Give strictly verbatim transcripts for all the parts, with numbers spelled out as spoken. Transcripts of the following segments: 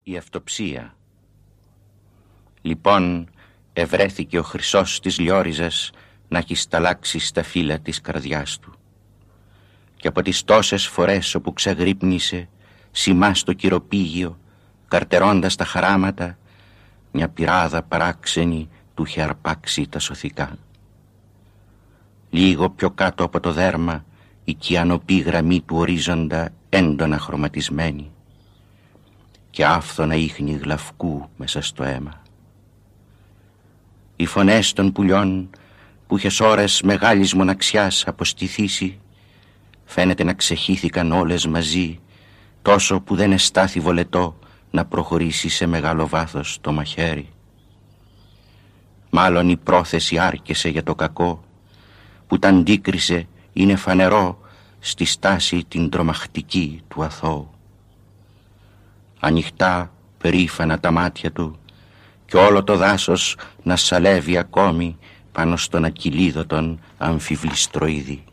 Η αυτοψία. Λοιπόν ευρέθηκε ο χρυσός της λιόριζας να έχει σταλάξει στα φύλλα της καρδιάς του, και από τις τόσες φορές όπου ξαγρύπνησε σημά στο κυροπήγιο, καρτερώντας τα χαράματα, μια πυράδα παράξενη του είχε αρπάξει τα σωθικά. Λίγο πιο κάτω από το δέρμα η κιανοπή γραμμή του ορίζοντα έντονα χρωματισμένη και άφθονα ίχνη γλαυκού μέσα στο αίμα. Οι φωνές των πουλιών που είχε ώρες μεγάλης μοναξιάς αποστηθήσει φαίνεται να ξεχύθηκαν όλες μαζί, τόσο που δεν εστάθη βολετό να προχωρήσει σε μεγάλο βάθος το μαχαίρι. Μάλλον η πρόθεση άρκεσε για το κακό που τα αντίκρισε, είναι φανερό στη στάση την τρομακτική του αθώου. Ανοιχτά περήφανα τα μάτια του και όλο το δάσος να σαλεύει ακόμη πάνω στον ακυλίδωτον αμφιβληστροίδη.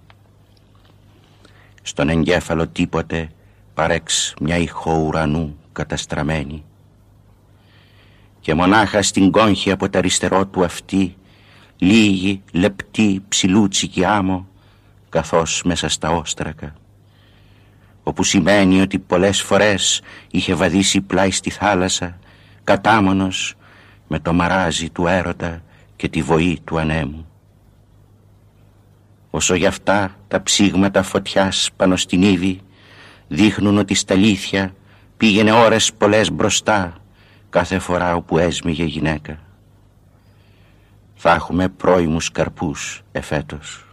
Στον εγκέφαλο τίποτε παρέξ μια ηχό ουρανού καταστραμμένη, και μονάχα στην κόγχη από τα αριστερό του αυτή λίγη λεπτή ψηλούτσικη άμμο, καθώς μέσα στα όστρακα, όπου σημαίνει ότι πολλές φορές είχε βαδίσει πλάι στη θάλασσα κατάμονος με το μαράζι του έρωτα και τη βοή του ανέμου. Όσο γι' αυτά τα ψήγματα φωτιάς πάνω στην ύβη δείχνουν ότι στα αλήθεια πήγαινε ώρες πολλές μπροστά κάθε φορά όπου έσμιγε γυναίκα. Θα έχουμε πρώιμους καρπούς εφέτος.